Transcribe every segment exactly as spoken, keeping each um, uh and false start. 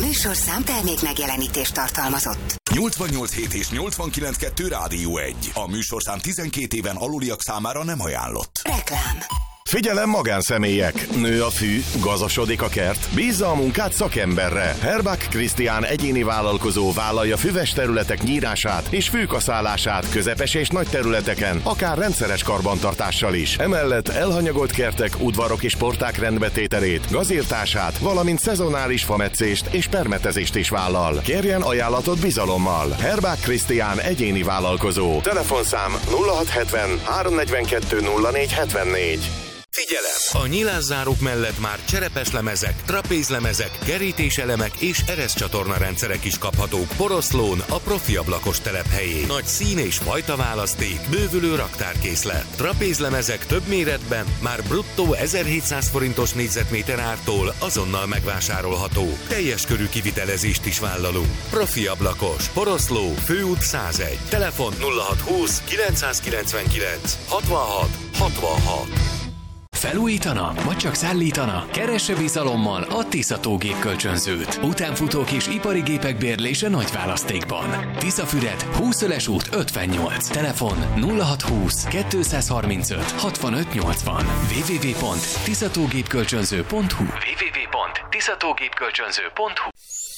műsorszám termék megjelenítést tartalmazott. nyolcvannyolc hét és nyolcvankilenc kettő Rádió egy. A műsorszám tizenkét éven aluliak számára nem ajánlott. Reklám. Figyelem, magánszemélyek! Nő a fű, gazasodik a kert. Bízza a munkát szakemberre. Herbach Krisztián egyéni vállalkozó vállalja füves területek nyírását és fűkaszálását közepes és nagy területeken, akár rendszeres karbantartással is. Emellett elhanyagolt kertek, udvarok és porták rendbetételét, gazírtását, valamint szezonális fametszést és permetezést is vállal. Kérjen ajánlatot bizalommal. Herbach Krisztián egyéni vállalkozó. Telefonszám nulla hat hetven háromnegyvenkettő nulla négy hetvennégy. Figyelem! A nyilázzárok mellett már cserepeslemezek, trapézlemezek, kerítéselemek és ereszcsatorna rendszerek is kaphatók Poroszlón, a Profi ablakos telephelyén. Nagy szín és fajta választék, bővülő raktárkészlet. Trapézlemezek több méretben, már bruttó ezerhétszáz forintos négyzetméter ártól azonnal megvásárolható. Teljes körű kivitelezést is vállalunk. Profi ablakos, Poroszló, Főút százegy. Telefon nulla hat húsz kilencszázkilencvenkilenc hatvanhat hatvanhat. Felújítana? Vagy csak szállítana? Keresse bizalommal a Tisza tógépkölcsönzőt. Utánfutók és ipari gépek bérlése nagy választékban. Tiszafüred, Húszöles út ötvennyolc. Telefon nulla hat húsz kettőszázharmincöt hatvanöt nyolcvan. double-u double-u double-u pont tiszatógépkölcsönző pont hu double-u double-u double-u pont tiszatógépkölcsönző pont hu.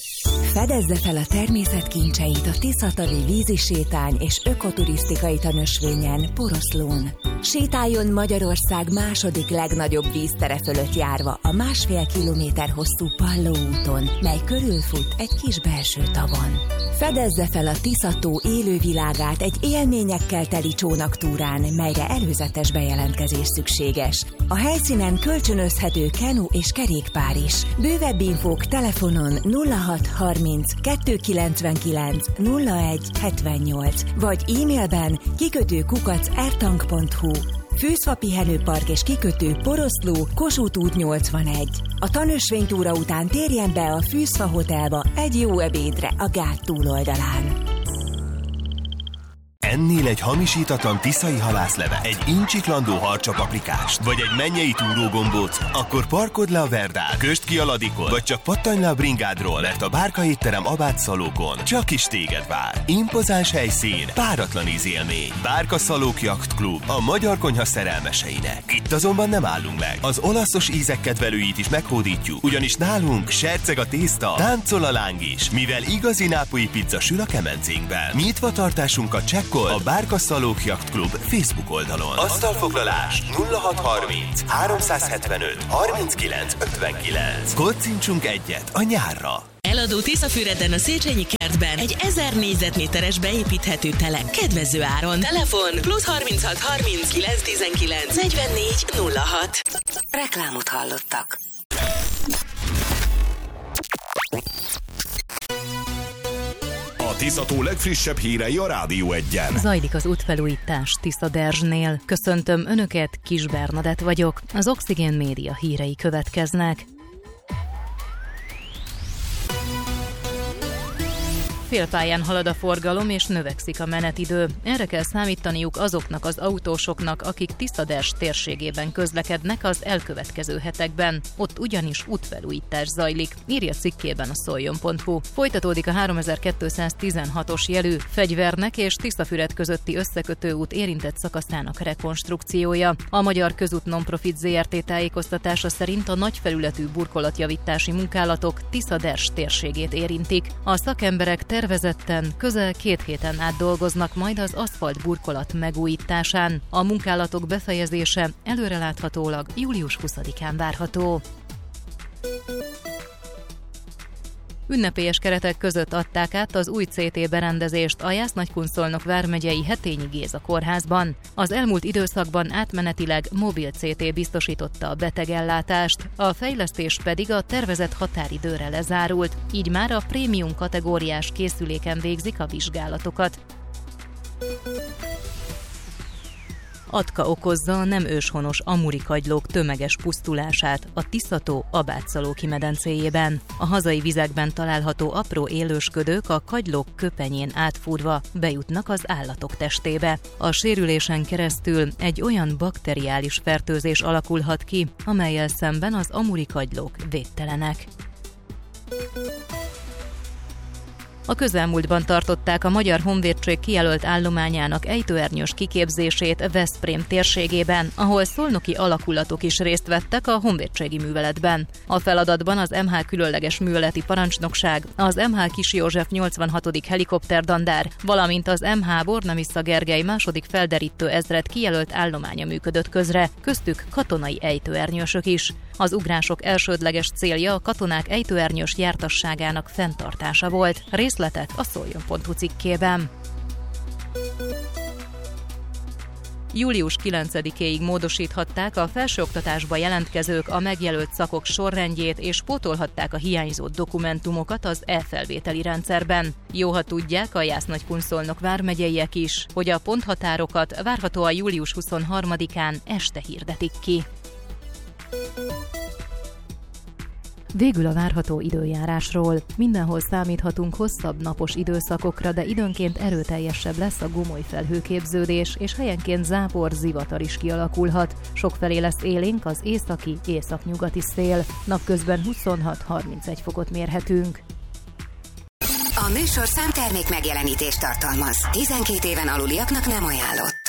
Fedezze fel a természet kincseit a Tiszatavi vízisétány és ökoturisztikai tanösvényen Poroszlón. Sétáljon Magyarország második legnagyobb víztere fölött járva a másfél kilométer hosszú Palló úton, mely körülfut egy kis belső tavon. Fedezze fel a Tiszató élővilágát egy élményekkel teli csónaktúrán, melyre előzetes bejelentkezés szükséges. A helyszínen kölcsönözhető kenu és kerékpár is. Bővebb infók telefonon nulla hat harminc kettőszázkilencvenkilenc nulla egy hetvennyolc vagy e-mailben kikötő kukac ertank pont hu. Fűszfa pihenőpark és kikötő Poroszló, Kossuth út nyolcvanegy. A tanösvénytúra után térjen be a Fűszfa Hotelba egy jó ebédre a gát túloldalán. Ennél egy hamisítatlan tiszai halászleve, egy incsiklandó harcsapaprikást, vagy egy mennyei túrógombóc, akkor parkod le a Verdán, kösd ki a ladikon, vagy csak pattanj le a bringádról, mert a Bárka étterem Abát Szalókon csak is téged vár. Impozáns helyszín, páratlan ízélmény. Bárka Szalók Yacht Club, a magyar konyha szerelmeseinek. Itt azonban nem állunk meg. Az olaszos ízek kedvelőit is meghódítjuk, ugyanis nálunk serceg a tészta, táncol a láng is, mivel igazi nápolyi pizza sül a kemencénkben. Nyitva tartásunkat csekkol a Bárka Szalók Yacht Club Facebook oldalon. Asztalfoglalás nulla hat harminc háromszázhetvenöt harminckilenc ötvenkilenc. Kocincsunk egyet a nyárra. Eladó Tiszafüreden a Széchenyi kertben egy ezer négyzetméteres beépíthető telek kedvező áron. Telefon plusz harminchat harminc kilencszáztizenkilenc negyvennégy nulla hat. Reklámot hallottak. A Tiszató legfrissebb hírei a Rádió egyen. Zajlik az útfelújítás Tiszaderzsnél. Köszöntöm Önöket, Kis Bernadett vagyok. Az Oxigén Média hírei következnek. Félpályán halad a forgalom és növekszik a menetidő. Erre kell számítaniuk azoknak az autósoknak, akik Tiszaderzs térségében közlekednek az elkövetkező hetekben. Ott ugyanis útfelújítás zajlik, írja cikkében a szoljon pont hu. Folytatódik a háromezer-kétszáztizenhatos jelű Fegyvernek és Tiszafüred közötti összekötő út érintett szakaszának rekonstrukciója. A Magyar Közút Nonprofit zé er té tájékoztatása szerint a nagyfelületű burkolatjavítási munkálatok Tiszaderzs térségét érintik. A szakemberek tervezetten közel két héten át dolgoznak majd az aszfalt burkolat megújításán. A munkálatok befejezése előreláthatólag július huszadikán várható. Ünnepélyes keretek között adták át az új cé té berendezést a Jász-Nagykunszolnok vármegyei Hetényi Géza kórházban. Az elmúlt időszakban átmenetileg mobil cé té biztosította a betegellátást, a fejlesztés pedig a tervezett határidőre lezárult, így már a prémium kategóriás készüléken végzik a vizsgálatokat. Atka okozza a nem őshonos amuri kagylók tömeges pusztulását a Tiszató Abátszalóki medencéjében. A hazai vizekben található apró élősködők a kagylók köpenyén átfúrva bejutnak az állatok testébe. A sérülésen keresztül egy olyan bakteriális fertőzés alakulhat ki, amellyel szemben az amuri kagylók védtelenek. A közelmúltban tartották a Magyar Honvédség kijelölt állományának ejtőernyős kiképzését Veszprém térségében, ahol szolnoki alakulatok is részt vettek a honvédségi műveletben. A feladatban az em há különleges műveleti parancsnokság, az em há Kis József nyolcvanhatodik helikopterdandár, valamint az em há Borna-Missza Gergely második felderítő ezred kijelölt állománya működött közre, köztük katonai ejtőernyősök is. Az ugrások elsődleges célja a katonák ejtőernyős jártasságának fenntartása volt. Részletek a szoljon pont hu cikkében. július kilencedikéig módosíthatták a felsőoktatásba jelentkezők a megjelölt szakok sorrendjét, és pótolhatták a hiányzó dokumentumokat az e-felvételi rendszerben. Jó, ha tudják a Jász-Nagykun-Szolnok vármegyeiek is, hogy a ponthatárokat várhatóan július huszonharmadikán este hirdetik ki. Végül a várható időjárásról. Mindenhol számíthatunk hosszabb napos időszakokra, de időnként erőteljesebb lesz a gomoly felhőképződés, és helyenként zápor, zivatar is kialakulhat. Sokfelé lesz élénk az északi, északnyugati szél. Napközben huszonhat-harmincegy fokot mérhetünk. A műsor számtermék megjelenítést tartalmaz. tizenkét éven aluliaknak nem ajánlott.